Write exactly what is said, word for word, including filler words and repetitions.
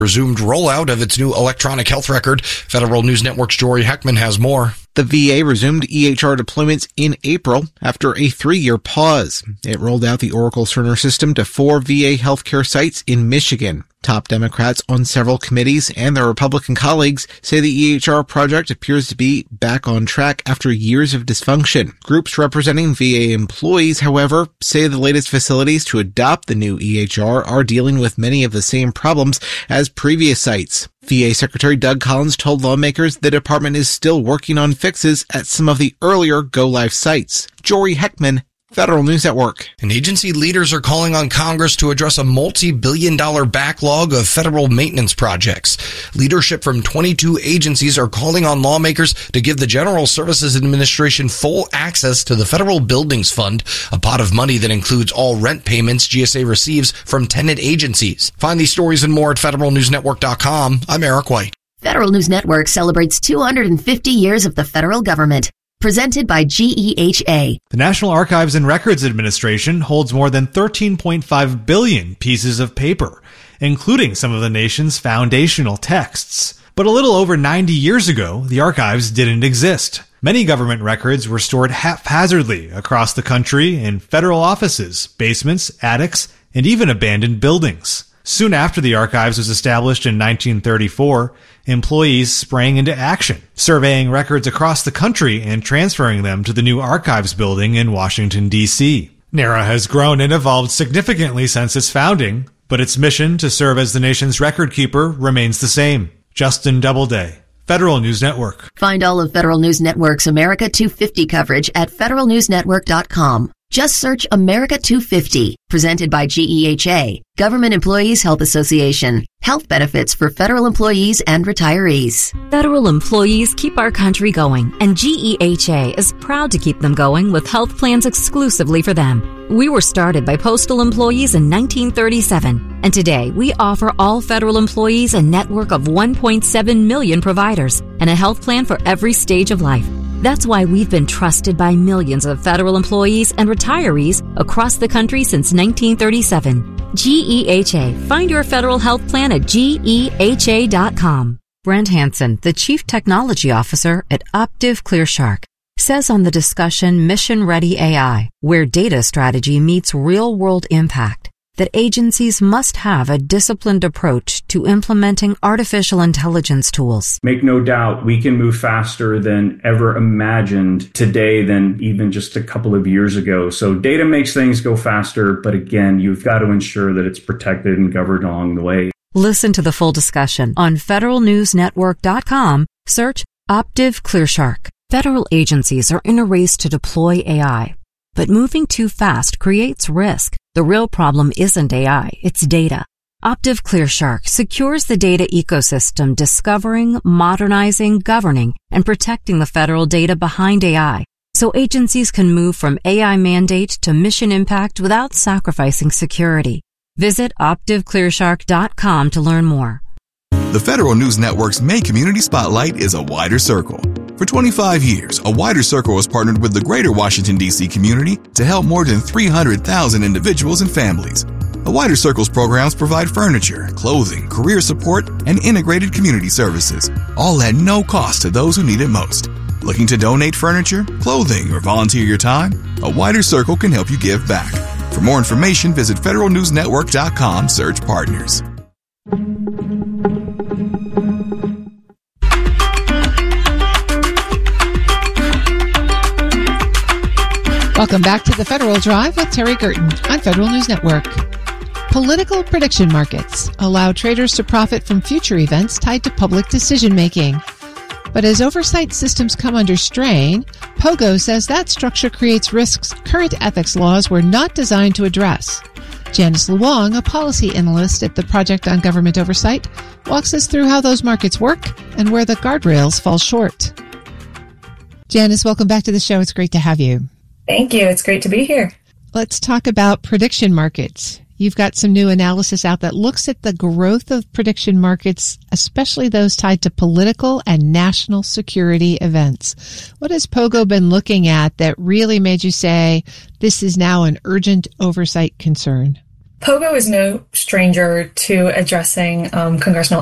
resumed rollout of its new electronic health record. Federal News Network's Jory Heckman has more. The V A resumed E H R deployments in April after a three-year pause. It rolled out the Oracle Cerner system to four V A healthcare sites in Michigan. Top Democrats on several committees and their Republican colleagues say the E H R project appears to be back on track after years of dysfunction. Groups representing V A employees, however, say the latest facilities to adopt the new E H R are dealing with many of the same problems as previous sites. V A Secretary Doug Collins told lawmakers the department is still working on fixes at some of the earlier go-live sites. Jory Heckman, Federal News Network. And agency leaders are calling on Congress to address a multi-billion dollar backlog of federal maintenance projects. Leadership from twenty-two agencies are calling on lawmakers to give the General Services Administration full access to the Federal Buildings Fund, a pot of money that includes all rent payments G S A receives from tenant agencies. Find these stories and more at federal news network dot com. I'm Eric White. Federal News Network celebrates two hundred fifty years of the federal government. Presented by G E H A. The National Archives and Records Administration holds more than thirteen point five billion pieces of paper, including some of the nation's foundational texts. But a little over ninety years ago, the archives didn't exist. Many government records were stored haphazardly across the country in federal offices, basements, attics, and even abandoned buildings. Soon after the archives was established in nineteen thirty-four, employees sprang into action, surveying records across the country and transferring them to the new archives building in Washington, D C NARA has grown and evolved significantly since its founding, but its mission to serve as the nation's record keeper remains the same. Justin Doubleday, Federal News Network. Find all of Federal News Network's America two fifty coverage at federal news network dot com. Just search America two fifty, presented by G E H A, Government Employees Health Association. Health benefits for federal employees and retirees. Federal employees keep our country going, and G E H A is proud to keep them going with health plans exclusively for them. We were started by postal employees in nineteen thirty-seven, and today we offer all federal employees a network of one point seven million providers and a health plan for every stage of life. That's why we've been trusted by millions of federal employees and retirees across the country since nineteen thirty-seven. G E H A. Find your federal health plan at G E H A dot com. Brent Hansen, the Chief Technology Officer at Optiv ClearShark, says on the discussion Mission Ready A I, where data strategy meets real-world impact, that agencies must have a disciplined approach to implementing artificial intelligence tools. Make no doubt, we can move faster than ever imagined today than even just a couple of years ago. So data makes things go faster, but again, you've got to ensure that it's protected and governed along the way. Listen to the full discussion on federal news network dot com. Search Optiv ClearShark. Federal agencies are in a race to deploy A I, but moving too fast creates risk. The real problem isn't A I, it's data. Optiv ClearShark secures the data ecosystem, discovering, modernizing, governing, and protecting the federal data behind A I, so agencies can move from A I mandate to mission impact without sacrificing security. Visit optiv clearshark dot com to learn more. The Federal News Network's May Community Spotlight is a wider circle. For twenty-five years, A Wider Circle has partnered with the greater Washington, D C community to help more than three hundred thousand individuals and families. A Wider Circle's programs provide furniture, clothing, career support, and integrated community services, all at no cost to those who need it most. Looking to donate furniture, clothing, or volunteer your time? A Wider Circle can help you give back. For more information, visit federal news network dot com, search partners. Welcome back to the Federal Drive with Terry Gerton on Federal News Network. Political prediction markets allow traders to profit from future events tied to public decision-making. But as oversight systems come under strain, Pogo says that structure creates risks current ethics laws were not designed to address. Janice Luong, a policy analyst at the Project on Government Oversight, walks us through how those markets work and where the guardrails fall short. Janice, welcome back to the show. It's great to have you. Thank you. It's great to be here. Let's talk about prediction markets. You've got some new analysis out that looks at the growth of prediction markets, especially those tied to political and national security events. What has Pogo been looking at that really made you say this is now an urgent oversight concern? POGO is no stranger to addressing um, congressional